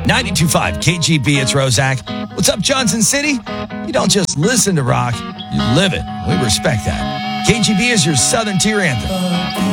92.5 KGB, it's Rozak. What's up, Johnson City? You don't just listen to rock, you live it. We respect that. KGB is your Southern Tier anthem.